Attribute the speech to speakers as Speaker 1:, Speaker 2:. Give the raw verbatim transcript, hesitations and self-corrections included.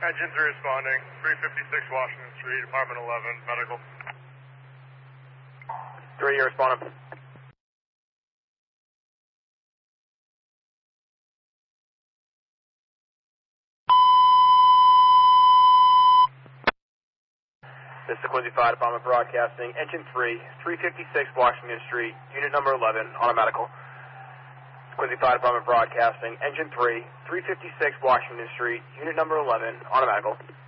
Speaker 1: Engine three responding, three fifty-six Washington Street, apartment eleven, medical.
Speaker 2: three, you're responding. This is the Quincy Fire Department broadcasting. Engine three, three fifty-six Washington Street, unit number eleven, on a medical. Quincy Fire Department broadcasting. Engine three, three fifty-six Washington Street, unit number eleven, on a medical.